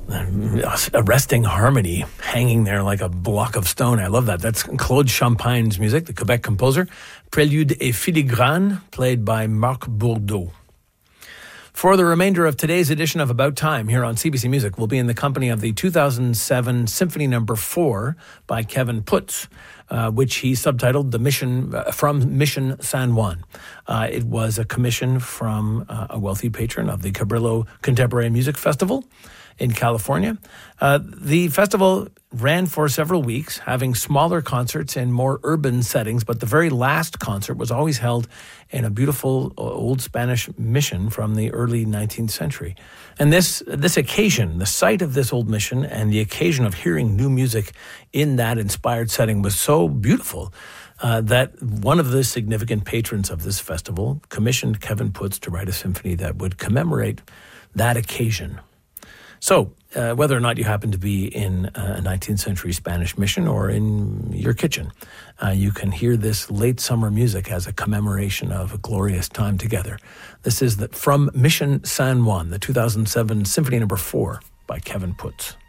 arresting harmony, hanging there like a block of stone. I love that. That's Claude Champagne's music, the Quebec composer. Prélude et Filigrane, played by Marc Bourdeau. For the remainder of today's edition of About Time here on CBC Music, we'll be in the company of the 2007 Symphony No. 4 by Kevin Putz, which he subtitled "The Mission from Mission San Juan." It was a commission from a wealthy patron of the Cabrillo Contemporary Music Festival in California. The festival ran for several weeks, having smaller concerts in more urban settings, but the very last concert was always held in a beautiful old Spanish mission from the early 19th century. And this occasion, the sight of this old mission and the occasion of hearing new music in that inspired setting was so beautiful that one of the significant patrons of this festival commissioned Kevin Putz to write a symphony that would commemorate that occasion. So, whether or not you happen to be in a 19th century Spanish mission or in your kitchen, you can hear this late summer music as a commemoration of a glorious time together. This is from Mission San Juan, the 2007 Symphony No. 4 by Kevin Putz.